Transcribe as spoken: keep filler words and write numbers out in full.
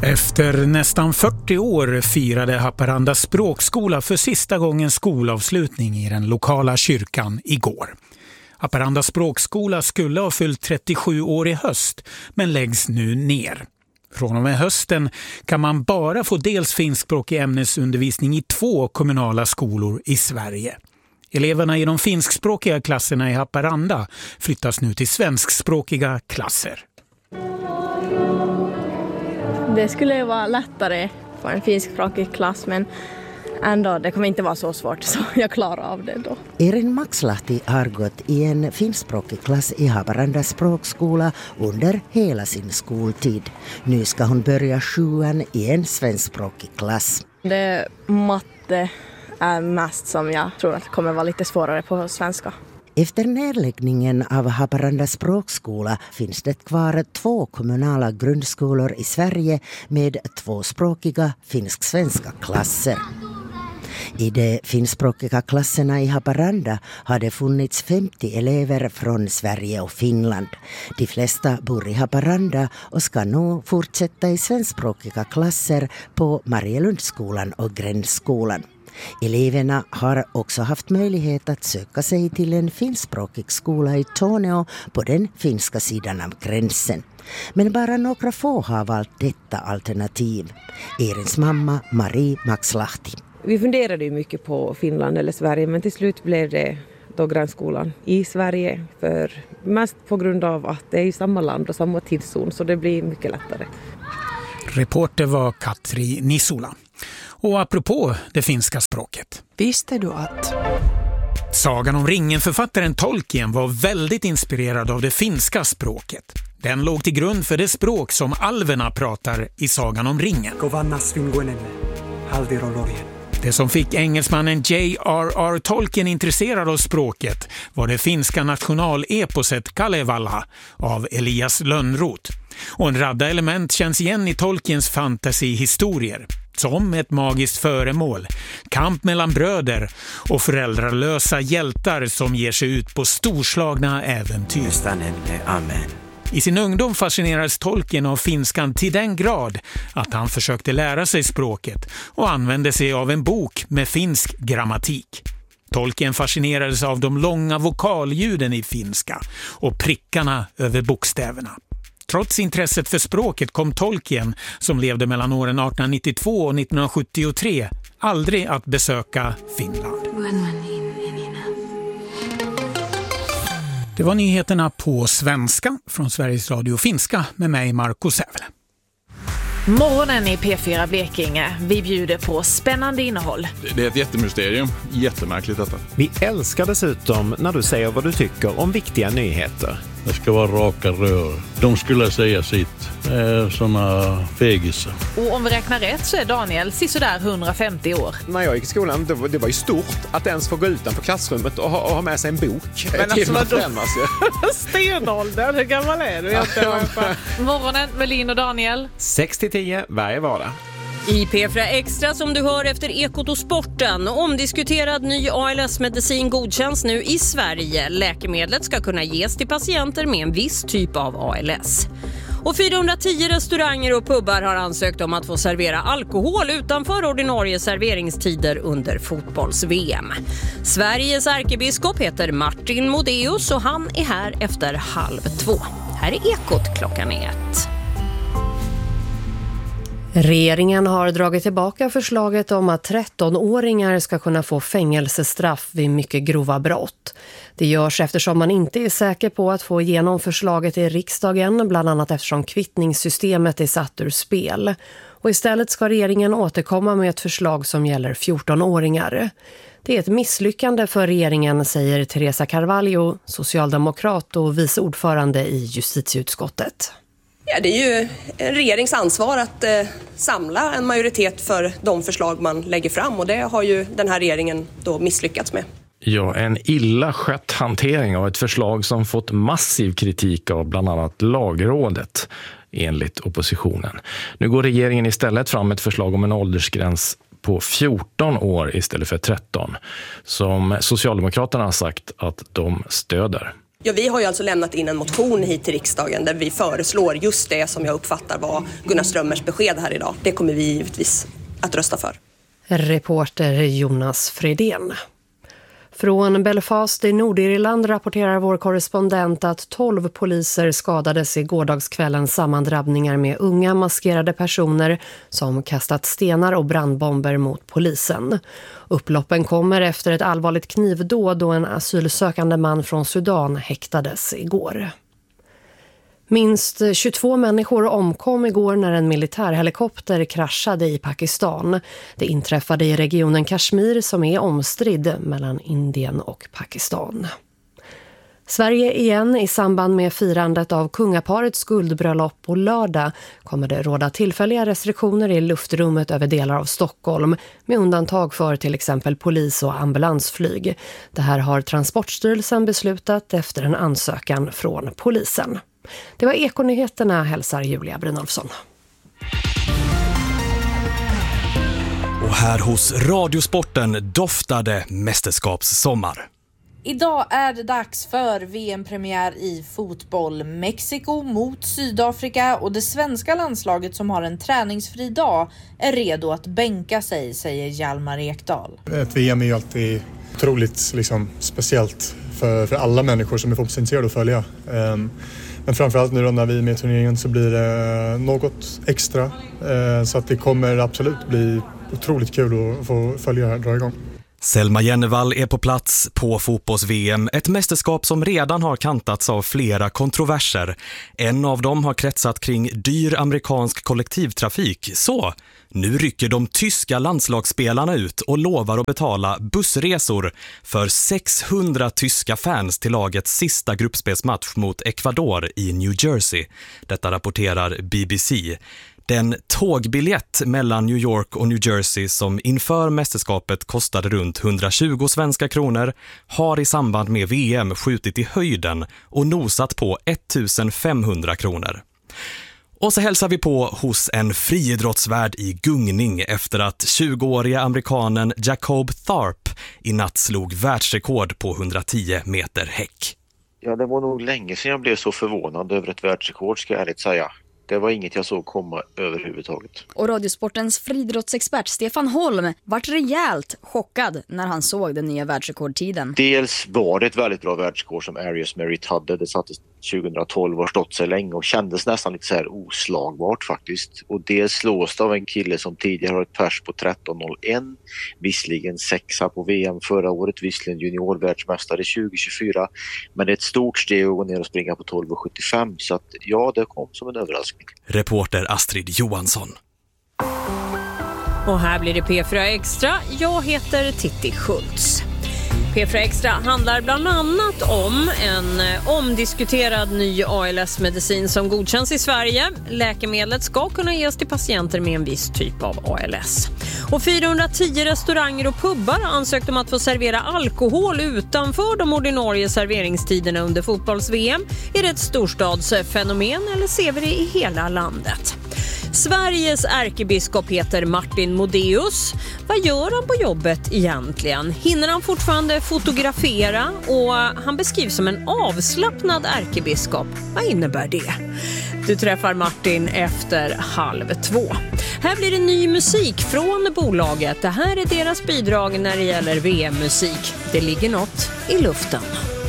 Efter nästan fyrtio år firade Haparanda språkskola för sista gången skolavslutning i den lokala kyrkan igår. Haparanda språkskola skulle ha fyllt trettiosju år i höst, men läggs nu ner. Från och med hösten kan man bara få dels finskspråkig ämnesundervisning i två kommunala skolor i Sverige. Eleverna i de finskspråkiga klasserna i Haparanda flyttas nu till svenskspråkiga klasser. Det skulle ju vara lättare för en finskspråkig klass, men ändå, det kommer inte vara så svårt, så jag klarar av det då. Erin Maxlahti har gått i en finskspråkig klass i Haparanda språkskola under hela sin skoltid. Nu ska hon börja sjuan i en svenskspråkig klass. Det matte är mest som jag tror att det kommer vara lite svårare på svenska. Efter nedläggningen av Haparanda språkskola finns det kvar två kommunala grundskolor i Sverige med tvåspråkiga finsk-svenska klasser. I de finskspråkiga klasserna i Haparanda har det funnits femtio elever från Sverige och Finland. De flesta bor i Haparanda och ska nog fortsätta i svenskspråkiga klasser på Marielundsskolan och Gränsskolan. Eleverna har också haft möjlighet att söka sig till en finskspråkig skola i Torneå på den finska sidan av gränsen. Men bara några få har valt detta alternativ. Erins mamma Marie Maxlahti. Vi funderade ju mycket på Finland eller Sverige, men till slut blev det då Gränsskolan i Sverige. För mest på grund av att det är i samma land och samma tidszon, så det blir mycket lättare. Reporter var Katri Nisula. Och apropå det finska språket. Visste du att... Sagan om ringen-författaren Tolkien var väldigt inspirerad av det finska språket. Den låg till grund för det språk som alverna pratar i Sagan om ringen. Det som fick engelsmannen J R R Tolkien intresserad av språket var det finska nationaleposet Kalevala av Elias Lönnroth. Och en radda element känns igen i Tolkiens fantasyhistorier. Som ett magiskt föremål, kamp mellan bröder och föräldralösa hjältar som ger sig ut på storslagna äventyr. Amen. I sin ungdom fascinerades Tolkien av finskan till den grad att han försökte lära sig språket och använde sig av en bok med finsk grammatik. Tolkien fascinerades av de långa vokalljuden i finska och prickarna över bokstäverna. Trots intresset för språket kom Tolkien, som levde mellan åren arton nittiotvå och nittonhundrasjuttiotre, aldrig att besöka Finland. Det var nyheterna på svenska från Sveriges Radio Finska med mig, Marco Sävle. Morgonen i P fyra Blekinge. Vi bjuder på spännande innehåll. Det är ett jättemysterium. Jättemärkligt detta. Vi älskar dessutom när du säger vad du tycker om viktiga nyheter. Det ska vara raka rör. De skulle säga sitt. Såna fegisar. Och om vi räknar rätt så är Daniel sisådär hundrafemtio år. När jag gick i skolan, det var, det var ju stort att ens få gå utanför klassrummet och ha, och ha med sig en bok. Men alltså vad då? Stenåldern, hur gammal är du? Morgonen med Lin och Daniel. sex till tio varje vardag. I P fyra Extra som du hör efter Ekot och sporten. Omdiskuterad ny A L S-medicin godkänns nu i Sverige. Läkemedlet ska kunna ges till patienter med en viss typ av A L S. Och fyrahundratio restauranger och pubbar har ansökt om att få servera alkohol utanför ordinarie serveringstider under fotbolls-V M. Sveriges ärkebiskop heter Martin Modéus och han är här efter halv två. Här är Ekot klockan är ett. Regeringen har dragit tillbaka förslaget om att trettonåringar ska kunna få fängelsestraff vid mycket grova brott. Det görs eftersom man inte är säker på att få igenom förslaget i riksdagen, bland annat eftersom kvittningssystemet är satt ur spel. Och istället ska regeringen återkomma med ett förslag som gäller fjortonåringar. Det är ett misslyckande för regeringen, säger Teresa Carvalho, socialdemokrat och vice ordförande i justitieutskottet. Ja, det är ju en regerings ansvar att eh, samla en majoritet för de förslag man lägger fram, och det har ju den här regeringen då misslyckats med. Ja, en illa skött hantering av ett förslag som fått massiv kritik av bland annat Lagrådet, enligt oppositionen. Nu går regeringen istället fram med ett förslag om en åldersgräns på fjorton år istället för tretton, som Socialdemokraterna har sagt att de stöder. Ja, vi har ju alltså lämnat in en motion hit till riksdagen där vi föreslår just det som jag uppfattar var Gunnar Strömmers besked här idag. Det kommer vi givetvis att rösta för. Reporter Jonas Fredén. Från Belfast i Nordirland rapporterar vår korrespondent att tolv poliser skadades i gårdagskvällens sammandrabbningar med unga maskerade personer som kastat stenar och brandbomber mot polisen. Upploppen kommer efter ett allvarligt knivdåd då en asylsökande man från Sudan häktades igår. Minst tjugotvå människor omkom igår när en militärhelikopter kraschade i Pakistan. Det inträffade i regionen Kashmir som är omstridd mellan Indien och Pakistan. Sverige igen i samband med firandet av kungaparets guldbröllop på lördag kommer det råda tillfälliga restriktioner i luftrummet över delar av Stockholm med undantag för till exempel polis- och ambulansflyg. Det här har Transportstyrelsen beslutat efter en ansökan från polisen. Det var Ekonyheterna, hälsar Julia Brynolfsson. Och här hos Radiosporten doftade mästerskapssommar. Idag är det dags för V M-premiär i fotboll. Mexiko mot Sydafrika och det svenska landslaget som har en träningsfri dag är redo att bänka sig, säger Hjalmar Ekdal. Ett V M är ju alltid otroligt liksom, speciellt för, för alla människor som är fotbollsintresserade att följa. Um, Men framförallt nu då när vi är med i turneringen så blir det något extra. Så att det kommer absolut bli otroligt kul att få följa här och dra igång. Selma Jennevall är på plats på fotbolls-V M. Ett mästerskap som redan har kantats av flera kontroverser. En av dem har kretsat kring dyr amerikansk kollektivtrafik. Så, nu rycker de tyska landslagsspelarna ut och lovar att betala bussresor för sexhundra tyska fans till lagets sista gruppspelsmatch mot Ecuador i New Jersey. Detta rapporterar B B C. Den tågbiljett mellan New York och New Jersey som inför mästerskapet kostade runt hundratjugo svenska kronor har i samband med V M skjutit i höjden och nosat på ettusenfemhundra kronor. Och så hälsar vi på hos en friidrottsvärd i gungning efter att tjugoåriga amerikanen Jacob Tharp i natt slog världsrekord på hundratio meter häck. Ja, det var nog länge sedan jag blev så förvånad över ett världsrekord, ska jag ärligt säga. Det var inget jag såg komma överhuvudtaget. Och Radiosportens friidrottsexpert Stefan Holm vart rejält chockad när han såg den nya världsrekordtiden. Dels var det ett väldigt bra världsrekord som Arius Merritt hade. Det sattes tjugohundratolv och har stått sig länge och kändes nästan lite så här oslagbart faktiskt. Och det slås av en kille som tidigare har ett pers på tretton noll ett. Visserligen sexa på V M förra året, visserligen juniorvärldsmästare tjugo tjugofyra. Men det är ett stort steg att gå ner och springa på tolv sjuttiofem. Så att ja, det kom som en överraskning. Reporter Astrid Johansson. Och här blir det P fyra Extra. Jag heter Titti Schultz. P fyra Extra handlar bland annat om en omdiskuterad ny A L S-medicin som godkänns i Sverige. Läkemedlet ska kunna ges till patienter med en viss typ av A L S. Och fyrahundratio restauranger och pubbar ansökt om att få servera alkohol utanför de ordinarie serveringstiderna under fotbolls-V M. Är det ett storstadsfenomen eller ser vi det i hela landet? Sveriges ärkebiskop heter Martin Modéus. Vad gör han på jobbet egentligen? Hinner han fortfarande fotografera? Och han beskrivs som en avslappnad ärkebiskop. Vad innebär det? Du träffar Martin efter halv två. Här blir det ny musik från bolaget. Det här är deras bidrag när det gäller V M-musik. Det ligger något i luften.